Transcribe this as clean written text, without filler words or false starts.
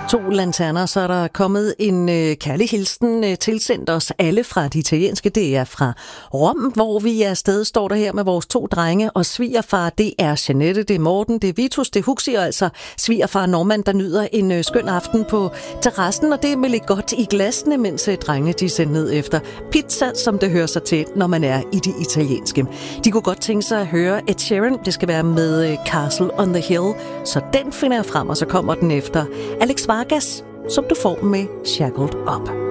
To lanterner, så er der kommet en kærlig hilsen tilsendt os alle fra de italienske. Det er fra Rom, hvor vi er afsted, står der her med vores to drenge og svigerfar. Det er Jeanette, det er Morten, det er Vitus, det er Huxi, og altså svigerfar Norman, der nyder en skøn aften på terrassen. Og det er med lidt godt i glasene, mens drengene de sender ned efter pizza, som det hører sig til, når man er i det italienske. De kunne godt tænke sig at høre Ed Sheeran. Det skal være med Castle on the Hill, så den finder jeg frem, og så kommer den efter Alex Vargas, som du får med Shackled Up.